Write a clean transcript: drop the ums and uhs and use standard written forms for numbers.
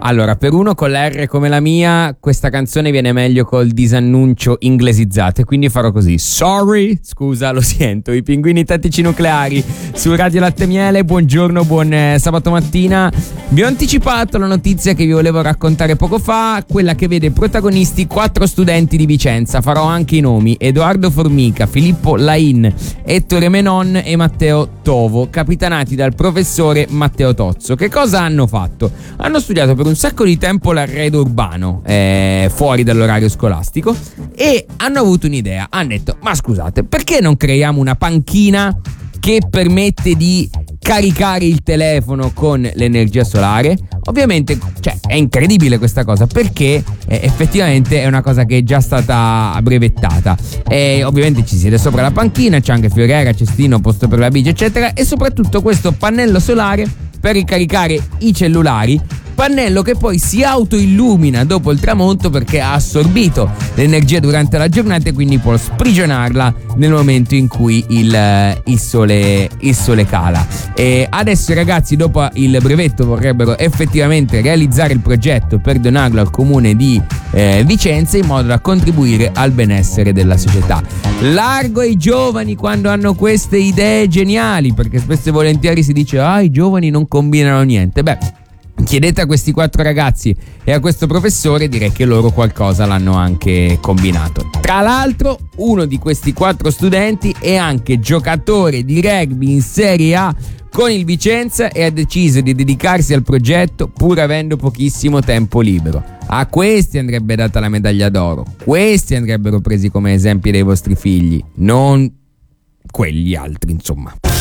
Allora, per uno con la R come la mia, questa canzone viene meglio col disannuncio inglesizzato, e quindi farò così. Sorry, scusa, lo sento. I pinguini tattici nucleari su Radio Latte Miele. Buongiorno, buon sabato mattina. Vi ho anticipato la notizia che vi volevo raccontare poco fa, quella che vede protagonisti 4 studenti di Vicenza. Farò anche i nomi: Edoardo Formica, Filippo Lain, Ettore Menon e Matteo Tovo, capitanati dal professore Matteo Tozzo. Che cosa hanno fatto? Hanno studiato per un sacco di tempo l'arredo urbano fuori dall'orario scolastico e hanno avuto un'idea. Hanno detto: ma scusate, perché non creiamo una panchina che permette di caricare il telefono con l'energia solare? Ovviamente, è incredibile questa cosa, perché effettivamente è una cosa che è già stata brevettata. Ovviamente ci siede sopra la panchina, c'è anche fioriera, cestino, posto per la bici, eccetera, e soprattutto questo pannello solare per ricaricare i cellulari, pannello che poi si autoillumina dopo il tramonto perché ha assorbito l'energia durante la giornata e quindi può sprigionarla nel momento in cui il sole cala. E adesso i ragazzi, dopo il brevetto, vorrebbero effettivamente realizzare il progetto per donarlo al comune di Vicenza, in modo da contribuire al benessere della società. Largo ai giovani quando hanno queste idee geniali, perché spesso e volentieri si dice: i giovani non combinano niente. Chiedete a questi 4 ragazzi e a questo professore, direi che loro qualcosa l'hanno anche combinato. Tra l'altro, uno di questi 4 studenti è anche giocatore di rugby in Serie A con il Vicenza e ha deciso di dedicarsi al progetto pur avendo pochissimo tempo libero. A questi andrebbe data la medaglia d'oro. Questi andrebbero presi come esempi dei vostri figli, non quegli altri, insomma.